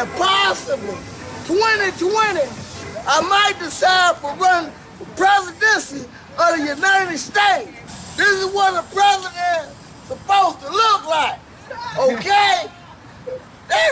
and possibly 2020, I might decide for running for presidency of the United States. This is what a president is supposed to look like, okay?